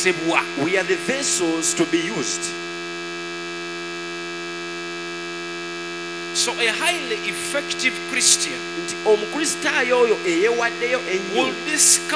We are the vessels to be used. So a highly effective Christian Nti omukristaayo oyo eyeewaddeyo ennyo will discover